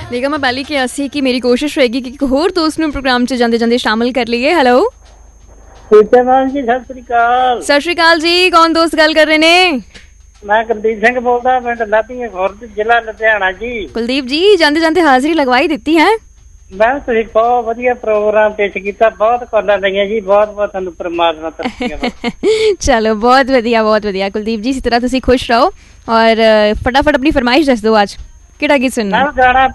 ਦੇਖੋ ਮੈਂ ਪਹਿਲੇ ਕਿਹਾ ਸੀ ਕਿ ਮੇਰੀ ਕੋਸ਼ਿਸ਼ ਹੋਏਗੀ ਕਿ ਇੱਕ ਹੋਰ ਦੋਸਤ ਨੂੰ ਪ੍ਰੋਗਰਾਮ 'ਚ ਜਾਂਦੇ ਜਾਂਦੇ ਸ਼ਾਮਿਲ ਕਰ ਲਈਏ। ਹੈਲੋ ਜੀ, ਸਤਿ ਸ੍ਰੀ ਅਕਾਲ। ਸਤਿ ਸ਼੍ਰੀ ਅਕਾਲ ਜੀ, ਕੌਣ ਦੋਸਤ ਗੱਲ ਕਰ ਰਹੇ ਨੇ? ਮੈਂ ਕੁਲਦੀਪ ਸਿੰਘ ਬੋਲਦਾ, ਪਿੰਡ ਲਾਧੀਆਂ ਖੁਰਦ, ਜ਼ਿਲ੍ਹਾ ਲੁਧਿਆਣਾ ਜੀ। ਕੁਲਦੀਪ ਜੀ, ਜਾਂਦੇ ਜਾਂਦੇ ਹਾਜ਼ਰੀ ਲਗਵਾਈ ਦਿੱਤੀ ਹੈ। ਮੈਂ ਤੁਸੀਂ ਬਹੁਤ ਵਧੀਆ ਪ੍ਰੋਗਰਾਮ ਪੇਸ਼ ਕੀਤਾ, ਬਹੁਤ ਕਾਲਾਂ ਲਈਆਂ ਜੀ, ਬਹੁਤ ਬਹੁਤ ਤੁਹਾਨੂੰ ਪਰਮਾਤਮਾ ਤਰੱਕੀਆਂ ਬਖਸ਼ੇ। ਚਲੋ ਬਹੁਤ ਵਧੀਆ ਕੁਲਦੀਪ ਜੀ, ਇਸੇ ਤਰ੍ਹਾਂ ਤੁਸੀਂ ਖੁਸ਼ ਰਹੋ। ਔਰ ਫਟਾਫਟ ਆਪਣੀ ਫਰਮਾਇਸ਼ ਦੱਸ ਦਿਓ, ਅੱਜ ਕਿਹੜਾ ਗੀਤ ਸੁਣਨਾ? ਗਾਣਾ